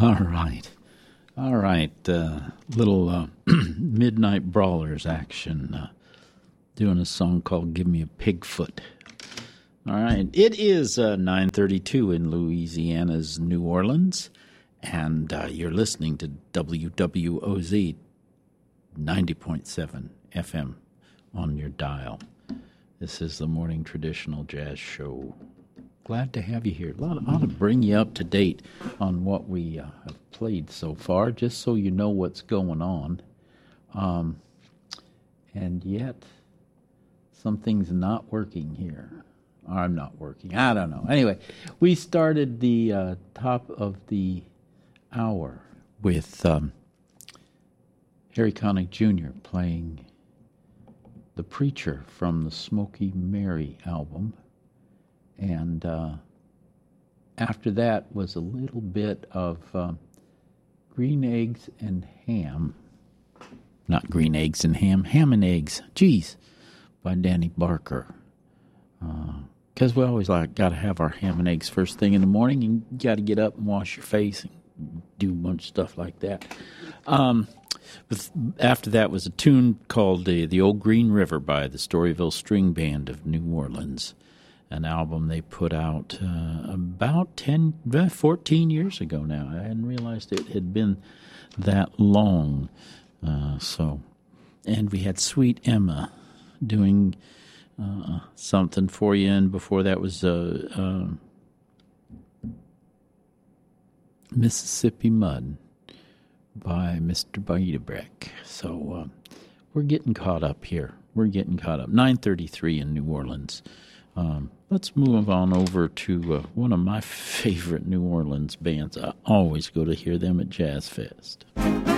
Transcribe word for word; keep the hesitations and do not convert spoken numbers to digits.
All right. All right. Uh, little uh, Midnight Brawlers action. Uh, doing a song called Give Me a Pigfoot. All right. It is uh, nine thirty-two in Louisiana's New Orleans, and uh, you're listening to W W O Z ninety point seven F M on your dial. This is the Morning Traditional Jazz Show. Glad to have you here. A lot of, ought to bring you up to date on what we uh, have played so far, just so you know what's going on. Um, and yet, something's not working here. Or I'm not working. I don't know. Anyway, we started the uh, top of the hour with um, Harry Connick Junior playing The Preacher from the Smokey Mary album. And uh, after that was a little bit of uh, Green Eggs and Ham. Not Green Eggs and Ham, Ham and Eggs. Geez, by Danny Barker. Because uh, we always like got to have our ham and eggs first thing in the morning. And you got to get up and wash your face and do a bunch of stuff like that. Um, but after that was a tune called uh, The Old Green River by the Storyville String Band of New Orleans. An album they put out uh, about ten, fourteen years ago now. I hadn't realized it had been that long. Uh, so, and we had Sweet Emma doing uh, something for you, and before that was uh, uh, Mississippi Mud by Mister Beiderbecke. So uh, we're getting caught up here. We're getting caught up. nine thirty-three in New Orleans. Um, let's move on over to uh, one of my favorite New Orleans bands. I always go to hear them at Jazz Fest.